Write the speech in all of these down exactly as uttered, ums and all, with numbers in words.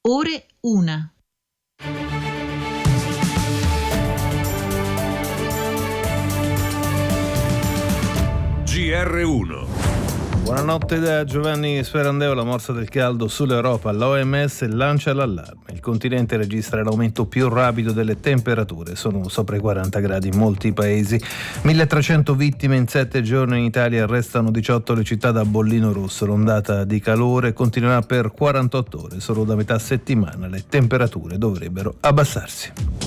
Ore una. G R uno. Buonanotte da Giovanni Sperandeo. La morsa del caldo sull'Europa. L'O M S lancia l'allarme. Il continente registra l'aumento più rapido delle temperature. Sono sopra i quaranta gradi in molti paesi. milletrecento vittime in sette giorni in Italia. Restano diciotto le città da bollino rosso. L'ondata di calore continuerà per quarantotto ore. Solo da metà settimana le temperature dovrebbero abbassarsi.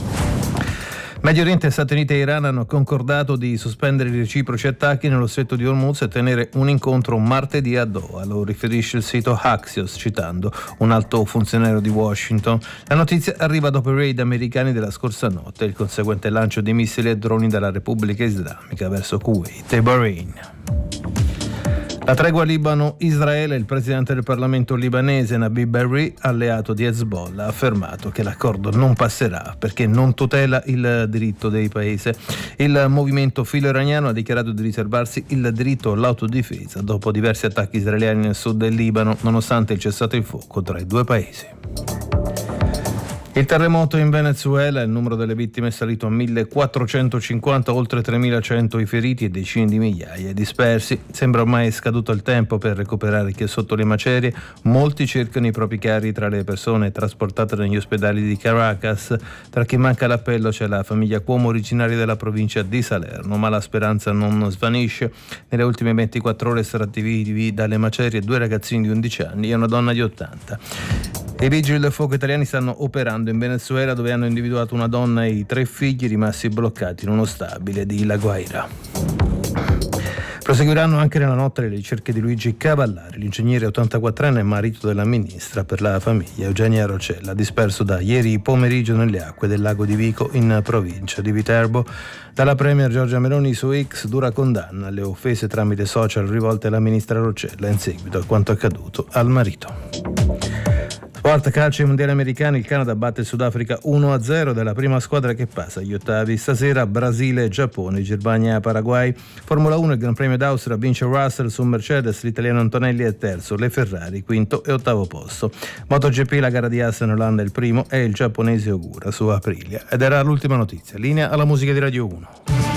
Medio Oriente, Stati Uniti e Iran hanno concordato di sospendere i reciproci attacchi nello stretto di Hormuz e tenere un incontro martedì a Doha. Lo riferisce il sito Axios, citando un alto funzionario di Washington. La notizia arriva dopo i raid americani della scorsa notte e il conseguente lancio di missili e droni dalla Repubblica Islamica verso Kuwait e Bahrain. La tregua Libano-Israele. Il presidente del Parlamento libanese Nabih Berri, alleato di Hezbollah, ha affermato che l'accordo non passerà perché non tutela il diritto dei paesi. Il movimento filo-iraniano ha dichiarato di riservarsi il diritto all'autodifesa dopo diversi attacchi israeliani nel sud del Libano, nonostante il cessato il fuoco tra i due paesi. Il terremoto in Venezuela, il numero delle vittime è salito a millequattrocentocinquanta, oltre tremilacento i feriti e decine di migliaia dispersi. Sembra ormai scaduto il tempo per recuperare chi è sotto le macerie. Molti cercano i propri cari tra le persone trasportate negli ospedali di Caracas. Tra chi manca l'appello c'è la famiglia Cuomo, originaria della provincia di Salerno, ma la speranza non svanisce. Nelle ultime ventiquattro ore estrattivi dalle macerie due ragazzini di undici anni e una donna di ottanta. I vigili del fuoco italiani stanno operando in Venezuela, dove hanno individuato una donna e i tre figli rimasti bloccati in uno stabile di La Guaira. Proseguiranno anche nella notte le ricerche di Luigi Cavallari, l'ingegnere ottantaquattrenne e marito della ministra per la famiglia Eugenia Rocella, disperso da ieri pomeriggio nelle acque del lago di Vico in provincia di Viterbo. Dalla premier Giorgia Meloni su X dura condanna alle offese tramite social rivolte alla ministra Rocella in seguito a quanto accaduto al marito. Sport, calcio ai mondiali americani. Il Canada batte il Sudafrica uno a zero, della prima squadra che passa agli ottavi stasera. Brasile, Giappone, Germania, Paraguay. Formula uno, il Gran Premio d'Austria, vince Russell su Mercedes, l'italiano Antonelli è terzo, le Ferrari quinto e ottavo posto. MotoGP, la gara di Assen Olanda è il primo e il giapponese Ogura su Aprilia. Ed era l'ultima notizia. Linea alla musica di Radio uno.